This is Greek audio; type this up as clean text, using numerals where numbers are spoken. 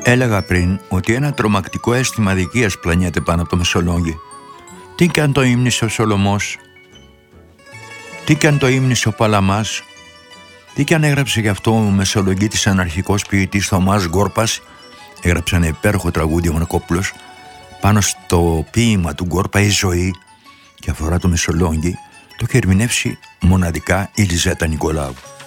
Έλεγα πριν ότι ένα τρομακτικό αίσθημα αδικίας πλανιέται πάνω από το Μεσολόγγι. Τι κι αν το ύμνησε ο Σολωμός, τι κι αν το ύμνησε ο Παλαμάς, τι κι αν έγραψε γι' αυτό ο μεσολογγίτης αναρχικός ποιητής Θωμάς Γκόρπας, έγραψε ένα υπέροχο τραγούδι ο Μανακόπουλος πάνω στο ποίημα του Γκόρπα «Η ζωή» και αφορά το Μεσολόγγι, το έχει ερμηνεύσει μοναδικά η Λιζέτα Νικολάου.